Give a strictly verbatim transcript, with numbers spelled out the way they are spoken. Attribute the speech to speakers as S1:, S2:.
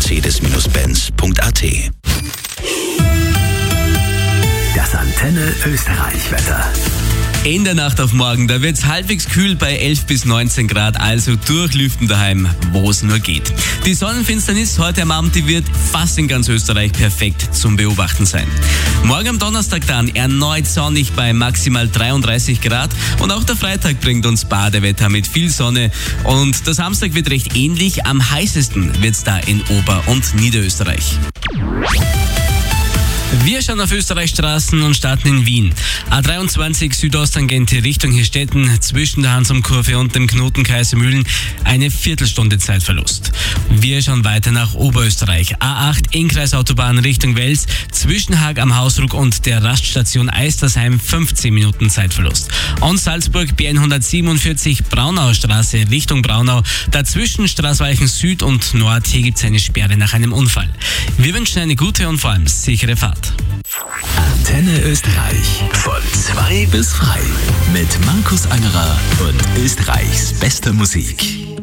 S1: mercedes Benz punkt a t.
S2: Das Antenne Österreich-Wetter.
S3: In der Nacht auf morgen, da wird's halbwegs kühl bei elf bis neunzehn Grad, also durchlüften daheim, wo es nur geht. Die Sonnenfinsternis heute am Abend, die wird fast in ganz Österreich perfekt zum Beobachten sein. Morgen am Donnerstag dann erneut sonnig bei maximal dreiunddreißig Grad und auch der Freitag bringt uns Badewetter mit viel Sonne und der Samstag wird recht ähnlich, am heißesten wird's da in Ober- und Niederösterreich. Wir schauen auf Österreichs Straßen und starten in Wien. A dreiundzwanzig Südosttangente Richtung Hirstetten zwischen der Hansumkurve und dem Knoten Kaisermühlen eine Viertelstunde Zeitverlust. Wir schauen weiter nach Oberösterreich. A acht Innkreisautobahn Richtung Wels zwischen Haag am Hausruck und der Raststation Eistersheim fünfzehn Minuten Zeitverlust. Und Salzburg B hundertsiebenundvierzig Braunauer Straße Richtung Braunau. Dazwischen Straßweichen Süd und Nord. Hier gibt es eine Sperre nach einem Unfall. Wir wünschen eine gute und vor allem sichere Fahrt.
S2: Antenne Österreich. Von zwei bis frei. Mit Markus Angerer und Österreichs bester Musik.